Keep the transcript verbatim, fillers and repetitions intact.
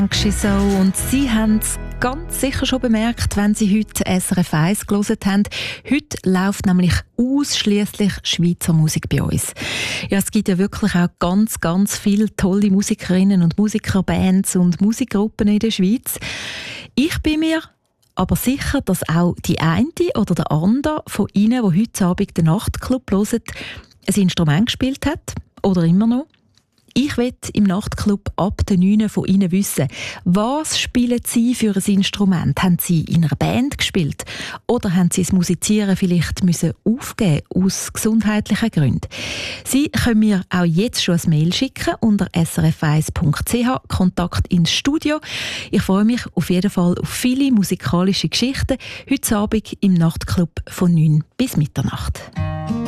So, und Sie haben es ganz sicher schon bemerkt, wenn Sie heute S R F eins gehört haben. Heute läuft nämlich ausschliesslich Schweizer Musik bei uns. Ja, es gibt ja wirklich auch ganz, ganz viele tolle Musikerinnen und Musiker, Bands und Musikgruppen in der Schweiz. Ich bin mir aber sicher, dass auch die eine oder der andere von Ihnen, die heute Abend den Nachtclub hören, ein Instrument gespielt hat oder immer noch. Ich will im Nachtclub ab den neun von Ihnen wissen, was spielen Sie für ein Instrument? Haben Sie in einer Band gespielt? Oder haben Sie das Musizieren vielleicht müssen aufgeben aus gesundheitlichen Gründen? Sie können mir auch jetzt schon ein Mail schicken unter s r f eins punkt c h, Kontakt ins Studio. Ich freue mich auf jeden Fall auf viele musikalische Geschichten heute Abend im Nachtclub von neun bis Mitternacht.